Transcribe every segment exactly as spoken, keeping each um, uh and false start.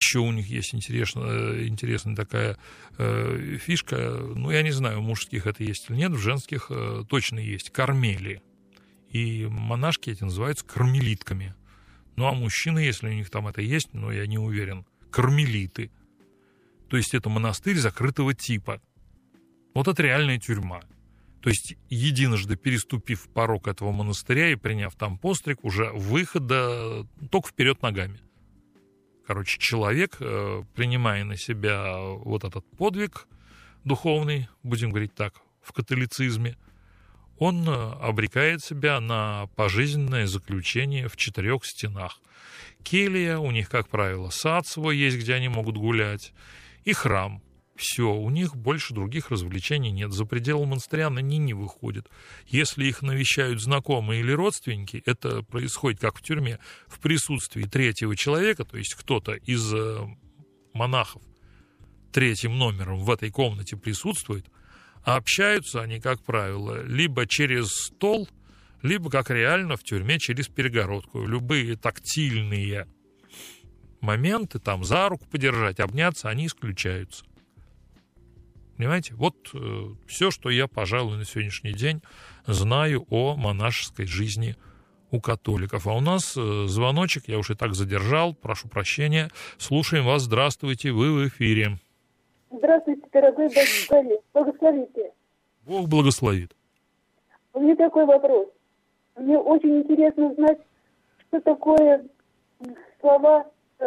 еще у них есть интересная, интересная такая э, фишка, ну, я не знаю, у мужских это есть или нет, в женских э, точно есть, кармели. И монашки эти называются кармелитками. Ну, а мужчины, если у них там это есть, но я не уверен, кармелиты. То есть это монастырь закрытого типа. Вот это реальная тюрьма. То есть единожды переступив порог этого монастыря и приняв там постриг, уже выхода только вперед ногами. Короче, человек, принимая на себя вот этот подвиг духовный, будем говорить так, в католицизме, он обрекает себя на пожизненное заключение в четырех стенах. Келья, у них, как правило, сад свой есть, где они могут гулять, и храм. Все, у них больше других развлечений нет. За пределы монастыря они не выходят. Если их навещают знакомые или родственники, это происходит, как в тюрьме, в присутствии третьего человека, то есть кто-то из монахов третьим номером в этой комнате присутствует, а общаются они, как правило, либо через стол, либо, как реально, в тюрьме через перегородку. Любые тактильные моменты, там за руку подержать, обняться, они исключаются. Понимаете? Вот э, все, что я, пожалуй, на сегодняшний день знаю о монашеской жизни у католиков. А у нас э, звоночек, я уж и так задержал, прошу прощения. Слушаем вас, здравствуйте, вы в эфире. Здравствуйте, дорогой Богословит. Благословите. Бог благословит. У меня такой вопрос. Мне очень интересно знать, что такое слова э,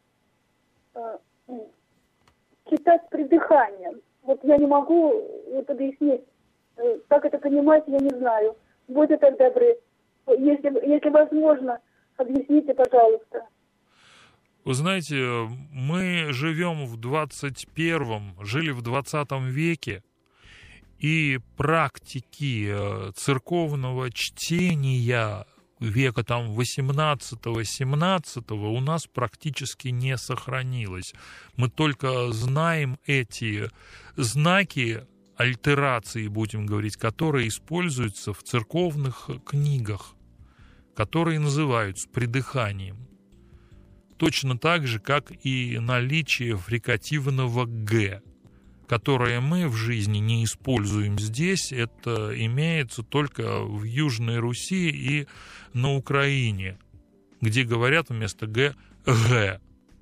э, читать с придыханием. Вот я не могу вот объяснить, э, как это понимать, я не знаю. Будьте так добры. Если, если возможно, объясните, пожалуйста. Вы знаете, мы живем в двадцать первом, жили в двадцатом веке, и практики церковного чтения века там восемнадцатого-семнадцатого у нас практически не сохранилось. Мы только знаем эти знаки альтерации, будем говорить, которые используются в церковных книгах, которые называются придыханием. Точно так же, как и наличие фрикативного «г», которое мы в жизни не используем здесь, это имеется только в Южной Руси и на Украине, где говорят вместо «г» «г».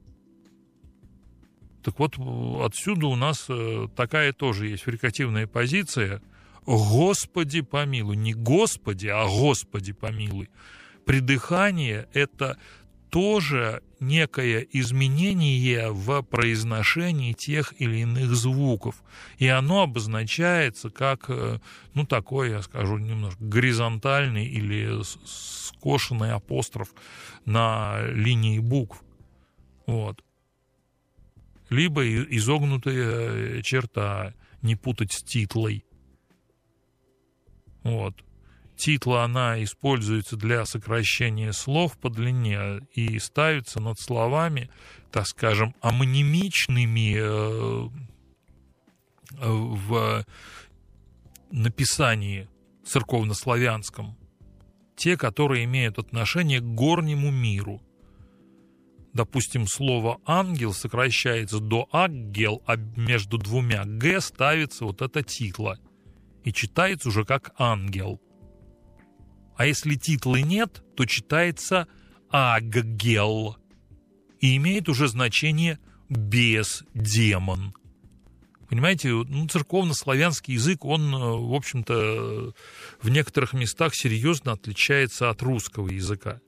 Так вот, отсюда у нас такая тоже есть фрикативная позиция «Господи помилуй». Не «Господи», а «Господи помилуй». Придыхание – это тоже некое изменение в произношении тех или иных звуков. И оно обозначается как, ну, такой, я скажу, немножко горизонтальный или скошенный апостроф на линии букв. Вот. Либо изогнутая черта, не путать с титлой. Вот. Титла, она используется для сокращения слов по длине и ставится над словами, так скажем, амонимичными э, в написании церковнославянском. Те, которые имеют отношение к горнему миру. Допустим, слово «ангел» сокращается до «аггел», а между двумя «г» ставится вот эта титла. И читается уже как «ангел». А если титлы нет, то читается «аггел» и имеет уже значение «бес», «демон». Понимаете, ну, церковно-славянский язык, он, в общем-то, в некоторых местах серьезно отличается от русского языка.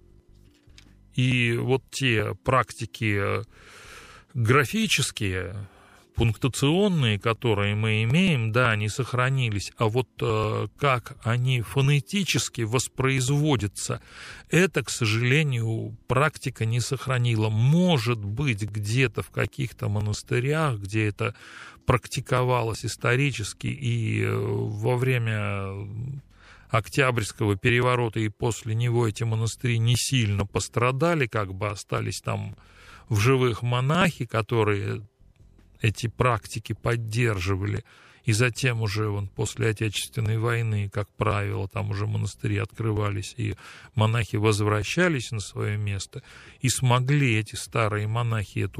И вот те практики графические, пунктуационные, которые мы имеем, да, они сохранились, а вот э, как они фонетически воспроизводятся, это, к сожалению, практика не сохранила. Может быть, где-то в каких-то монастырях, где это практиковалось исторически и во время Октябрьского переворота и после него эти монастыри не сильно пострадали, как бы остались там в живых монахи, которые эти практики поддерживали, и затем уже вон, после Отечественной войны, как правило, там уже монастыри открывались, и монахи возвращались на свое место, и смогли эти старые монахи эту